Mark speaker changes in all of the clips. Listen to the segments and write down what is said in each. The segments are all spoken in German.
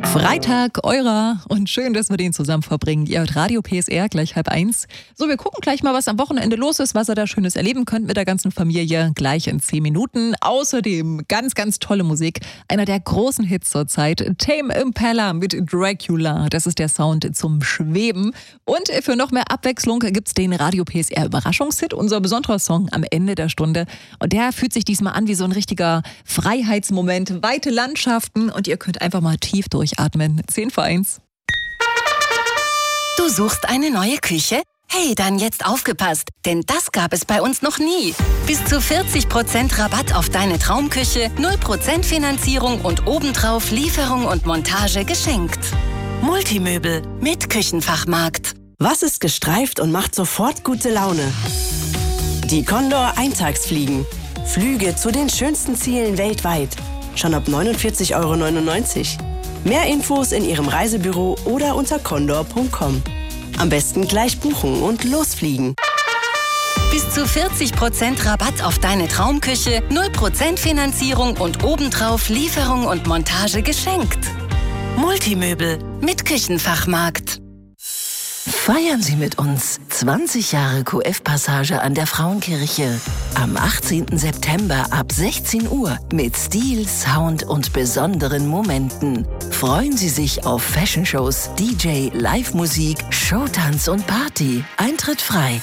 Speaker 1: Freitag, eurer, und schön, dass wir den zusammen verbringen. Ihr hört Radio PSR, gleich 12:30. So, wir gucken gleich mal, was am Wochenende los ist, was ihr da Schönes erleben könnt mit der ganzen Familie, gleich in 10 Minuten. Außerdem ganz, ganz tolle Musik. Einer der großen Hits zur Zeit, Tame Impala mit Dracula. Das ist der Sound zum Schweben. Und für noch mehr Abwechslung gibt's den Radio PSR Überraschungshit, unser besonderer Song am Ende der Stunde. Und der fühlt sich diesmal an wie so ein richtiger Freiheitsmoment. Weite Landschaften und ihr könnt einfach mal tief durchatmen. 10 vor 1.
Speaker 2: Du suchst eine neue Küche? Hey, dann jetzt aufgepasst, denn das gab es bei uns noch nie. Bis zu 40% Rabatt auf deine Traumküche, 0% Finanzierung und obendrauf Lieferung und Montage geschenkt. Multimöbel mit Küchenfachmarkt.
Speaker 3: Was ist gestreift und macht sofort gute Laune? Die Condor Eintagsfliegen. Flüge zu den schönsten Zielen weltweit. Schon ab 49,99 €. Mehr Infos in Ihrem Reisebüro oder unter condor.com. Am besten gleich buchen und losfliegen.
Speaker 2: Bis zu 40% Rabatt auf deine Traumküche, 0% Finanzierung und obendrauf Lieferung und Montage geschenkt. Multimöbel mit Küchenfachmarkt.
Speaker 4: Feiern Sie mit uns 20 Jahre QF-Passage an der Frauenkirche. Am 18. September ab 16 Uhr mit Stil, Sound und besonderen Momenten. Freuen Sie sich auf Fashion-Shows, DJ, Live-Musik, Showtanz und Party. Eintritt frei.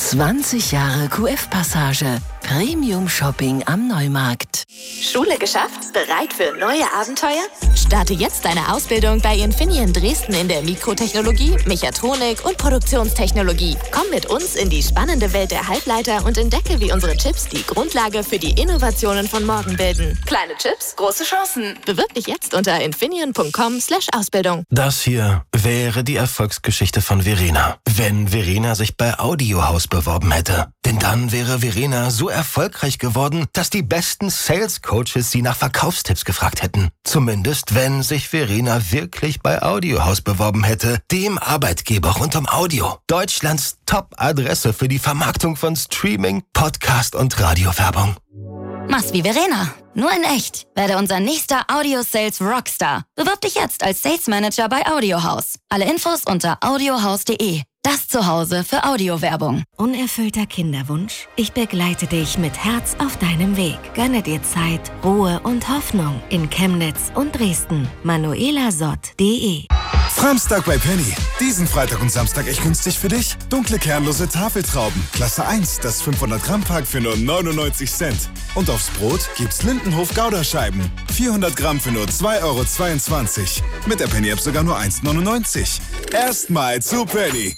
Speaker 4: 20 Jahre QF-Passage. Premium-Shopping am Neumarkt.
Speaker 5: Schule geschafft? Bereit für neue Abenteuer? Starte jetzt deine Ausbildung bei Infineon Dresden in der Mikrotechnologie, Mechatronik und Produktionstechnologie. Komm mit uns in die spannende Welt der Halbleiter und entdecke, wie unsere Chips die Grundlage für die Innovationen von morgen bilden. Kleine Chips, große Chancen. Bewirb dich jetzt unter infineon.com/Ausbildung.
Speaker 6: Das hier wäre die Erfolgsgeschichte von Verena. Wenn Verena sich bei Audiohaus beworben hätte. Denn dann wäre Verena so erfolgreich geworden, dass die besten Sales-Coaches sie nach Verkaufstipps gefragt hätten. Zumindest, wenn sich Verena wirklich bei Audiohaus beworben hätte, dem Arbeitgeber rund um Audio. Deutschlands Top-Adresse für die Vermarktung von Streaming, Podcast und Radiowerbung.
Speaker 7: Mach's wie Verena, nur in echt. Werde unser nächster Audio-Sales Rockstar. Bewirb dich jetzt als Sales Manager bei Audiohaus. Alle Infos unter audiohaus.de. Das Zuhause für Audiowerbung.
Speaker 8: Unerfüllter Kinderwunsch? Ich begleite dich mit Herz auf deinem Weg. Gönne dir Zeit, Ruhe und Hoffnung in Chemnitz und Dresden. manuelasott.de.
Speaker 9: Framstag bei Penny. Diesen Freitag und Samstag echt günstig für dich. Dunkle kernlose Tafeltrauben. Klasse 1, das 500 Gramm Pack für nur 99 Cent. Und aufs Brot gibt's Lindenhof Gouda-Scheiben. 400 Gramm für nur 2,22 €. Mit der Penny-App sogar nur 1,99 €. Erstmal zu Penny.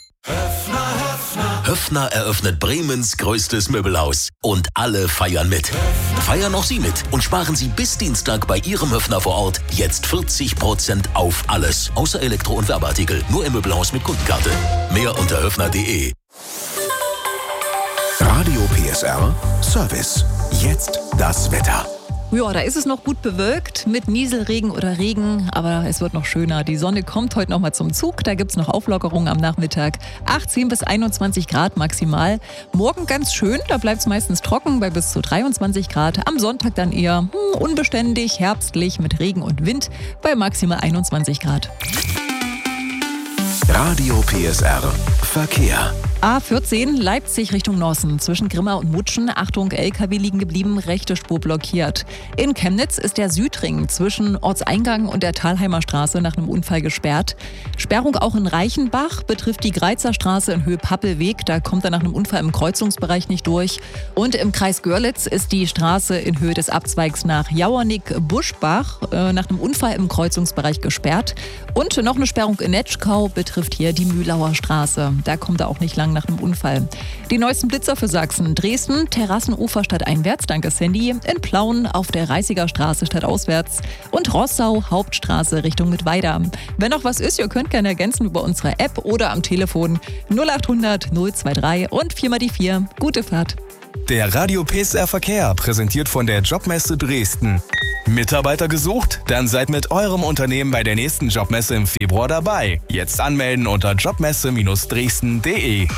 Speaker 10: Höffner eröffnet Bremens größtes Möbelhaus. Und alle feiern mit. Feiern auch Sie mit und sparen Sie bis Dienstag bei Ihrem Höffner vor Ort jetzt 40% auf alles. Außer Elektro- und Werbeartikel. Nur im Möbelhaus mit Kundenkarte. Mehr unter höffner.de.
Speaker 11: Radio PSR Service. Jetzt das Wetter.
Speaker 1: Ja, da ist es noch gut bewölkt mit Nieselregen oder Regen, aber es wird noch schöner. Die Sonne kommt heute noch mal zum Zug, da gibt's noch Auflockerungen am Nachmittag. 18 bis 21 Grad maximal. Morgen ganz schön, da bleibt's meistens trocken bei bis zu 23 Grad. Am Sonntag dann eher unbeständig, herbstlich mit Regen und Wind bei maximal 21 Grad.
Speaker 11: Radio PSR Verkehr.
Speaker 1: A14 Leipzig Richtung Nossen. Zwischen Grimma und Mutschen. Achtung, LKW liegen geblieben, rechte Spur blockiert. In Chemnitz ist der Südring zwischen Ortseingang und der Thalheimer Straße nach einem Unfall gesperrt. Sperrung auch in Reichenbach betrifft die Greizer Straße in Höhe Pappelweg. Da kommt er nach einem Unfall im Kreuzungsbereich nicht durch. Und im Kreis Görlitz ist die Straße in Höhe des Abzweigs nach Jauernick-Buschbach nach einem Unfall im Kreuzungsbereich gesperrt. Und noch eine Sperrung in Netschkau betrifft hier die Mühlauer Straße. Da kommt er auch nicht lang nach einem Unfall. Die neuesten Blitzer für Sachsen. Dresden, Terrassenufer stadteinwärts, danke Sandy. In Plauen auf der Reißiger Straße stadtauswärts. Und Rossau, Hauptstraße Richtung Mittweida. Wenn noch was ist, ihr könnt gerne ergänzen über unsere App oder am Telefon 0800 023 und 4x4. Gute Fahrt.
Speaker 12: Der Radio PSR Verkehr, präsentiert von der Jobmesse Dresden. Mitarbeiter gesucht? Dann seid mit eurem Unternehmen bei der nächsten Jobmesse im Februar dabei. Jetzt anmelden unter jobmesse-dresden.de.